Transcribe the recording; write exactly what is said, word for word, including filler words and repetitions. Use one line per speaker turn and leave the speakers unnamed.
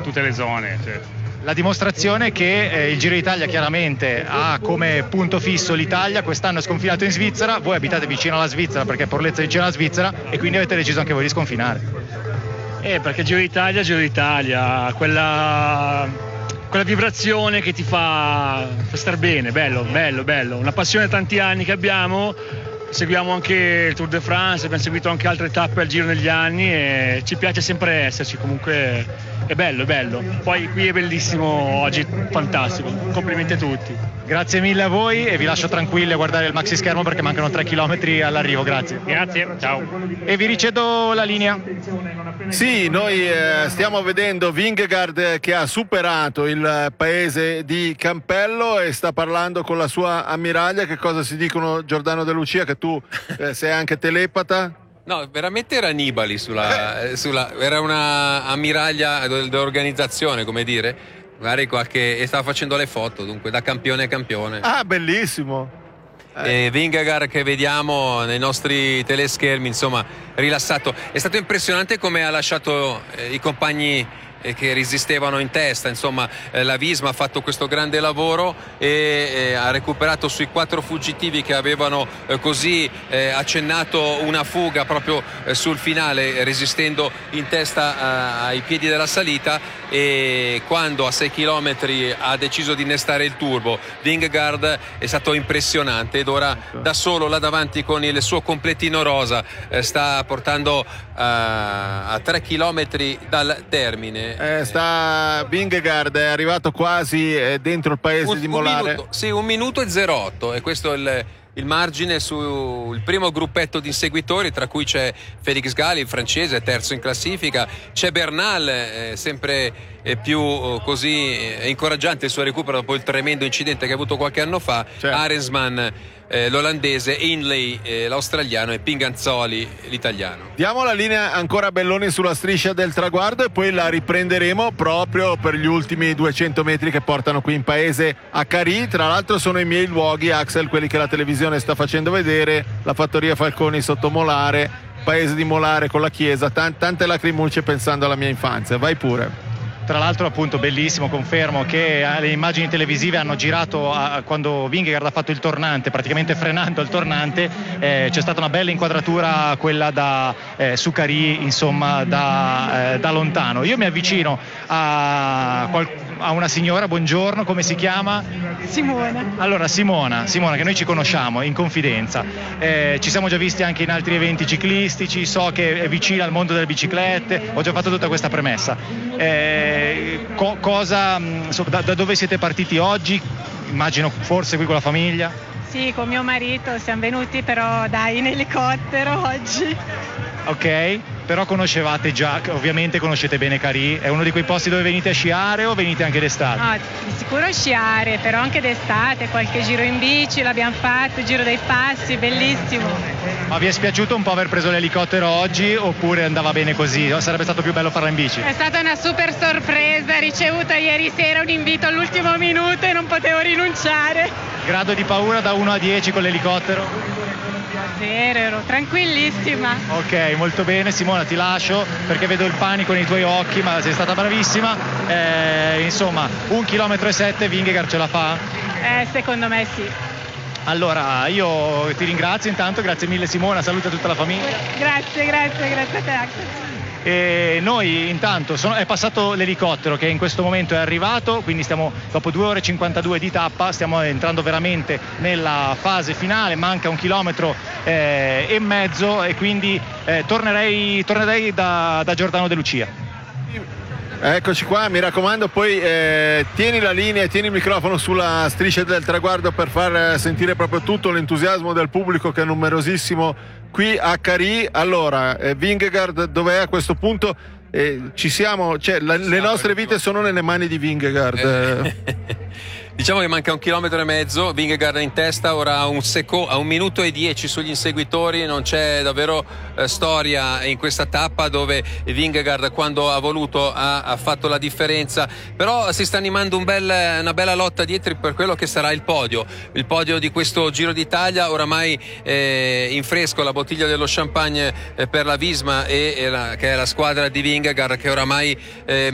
tutte le zone. Cioè.
La dimostrazione che eh, il Giro d'Italia chiaramente ha come punto fisso l'Italia, quest'anno è sconfinato in Svizzera, voi abitate vicino alla Svizzera perché Porlezza è vicino alla Svizzera e quindi avete deciso anche voi di sconfinare.
Eh, perché Giro d'Italia, Giro d'Italia, quella, quella vibrazione che ti fa, fa star bene, bello, bello, bello, una passione tanti anni che abbiamo. Seguiamo anche il Tour de France, abbiamo seguito anche altre tappe al Giro negli anni e ci piace sempre esserci, comunque è bello, è bello. Poi qui è bellissimo oggi, fantastico, complimenti a tutti.
Grazie mille a voi e vi lascio tranquilli a guardare il maxi schermo perché mancano tre chilometri all'arrivo, grazie.
Grazie, ciao.
E vi ricedo la linea.
Sì, noi eh, stiamo vedendo Vingegaard che ha superato il paese di Campello e sta parlando con la sua ammiraglia. Che cosa si dicono, Giordano De Lucia, che tu eh, sei anche telepata?
No, veramente era Nibali sulla, sulla era una ammiraglia dell'organizzazione, come dire, magari qualche, e stava facendo le foto, dunque da campione a campione.
Ah, bellissimo.
Eh. E Vingegaard che vediamo nei nostri teleschermi, insomma, rilassato. È stato impressionante come ha lasciato eh, i compagni eh, che resistevano in testa, insomma, eh, la Visma ha fatto questo grande lavoro e eh, ha recuperato sui quattro fuggitivi che avevano eh, così eh, accennato una fuga proprio eh, sul finale, resistendo in testa eh, ai piedi della salita, e quando a sei chilometri ha deciso di innestare il turbo, Vingegaard è stato impressionante ed ora da solo là davanti con il suo completino rosa eh, sta portando uh, a tre chilometri dal termine.
Eh, sta Vingegaard è arrivato quasi eh, dentro il paese
un,
di Molare.
Un minuto, sì, un minuto e zero otto, e questo è il, il margine sul primo gruppetto di inseguitori, tra cui c'è Felix Gali, il francese, terzo in classifica, c'è Bernal, eh, sempre eh, più oh, così eh, incoraggiante il suo recupero dopo il tremendo incidente che ha avuto qualche anno fa, certo. Arensman, eh, l'olandese, Hindley, eh, l'australiano, e Pinganzoli, l'italiano.
Diamo la linea ancora a Belloni sulla striscia del traguardo e poi la riprenderemo proprio per gli ultimi duecento metri che portano qui in paese a Carì. Tra l'altro sono i miei luoghi, Axel, quelli che la televisione sta facendo vedere, la fattoria Falconi sotto Molare, paese di Molare con la chiesa, Tant- tante lacrimucce pensando alla mia infanzia. Vai pure.
Tra l'altro appunto bellissimo, confermo che le immagini televisive hanno girato a, quando Vingegaard ha fatto il tornante, praticamente frenando il tornante, eh, c'è stata una bella inquadratura, quella da eh, su Carì, insomma da, eh, da lontano. Io mi avvicino a, a una signora, buongiorno, come si chiama?
Simona.
Allora Simona, Simona che noi ci conosciamo in confidenza, eh, ci siamo già visti anche in altri eventi ciclistici, so che è vicina al mondo delle biciclette, ho già fatto tutta questa premessa. Eh, Co- cosa, da, da dove siete partiti oggi? Immagino forse qui con la famiglia?
Sì, con mio marito siamo venuti però dai in elicottero oggi.
Ok, però conoscevate già, ovviamente conoscete bene Carì, è uno di quei posti dove venite a sciare o venite anche d'estate?
No, di sicuro a sciare, però anche d'estate, qualche giro in bici l'abbiamo fatto, il giro dei passi, bellissimo.
Ma vi è spiaciuto un po' aver preso l'elicottero oggi oppure andava bene così? Sarebbe stato più bello farla in bici?
È stata una super sorpresa, ricevuta ieri sera un invito all'ultimo minuto e non potevo rinunciare.
Grado di paura da uno a dieci con l'elicottero?
Zero, ero tranquillissima.
Ok, molto bene Simona, ti lascio perché vedo il panico nei tuoi occhi, ma sei stata bravissima. Eh, insomma, un chilometro e sette, Vingegaard ce la fa?
Eh, secondo me sì.
Allora io ti ringrazio intanto, grazie mille Simona, saluta tutta la famiglia.
Grazie, grazie, grazie a te.
E noi intanto sono, è passato l'elicottero che in questo momento è arrivato, quindi stiamo dopo due ore e cinquantadue di tappa, stiamo entrando veramente nella fase finale, manca un chilometro eh, e mezzo e quindi eh, tornerei, tornerei da, da Giordano De Lucia.
Eccoci qua, mi raccomando, poi eh, tieni la linea, tieni il microfono sulla striscia del traguardo per far sentire proprio tutto l'entusiasmo del pubblico che è numerosissimo qui a Carì. Allora, eh, Vingegaard dov'è a questo punto? Eh, ci siamo, cioè la, le nostre vite sono nelle mani di Vingegaard.
Eh. Diciamo che manca un chilometro e mezzo, Vingegaard in testa, ora a un, seco- a un minuto e dieci sugli inseguitori, non c'è davvero eh, storia in questa tappa dove Vingegaard quando ha voluto ha, ha fatto la differenza, però si sta animando un bel, una bella lotta dietro per quello che sarà il podio, il podio di questo Giro d'Italia, oramai eh, in fresco la bottiglia dello champagne eh, per la Visma e, e la, che è la squadra di Vingegaard che oramai eh,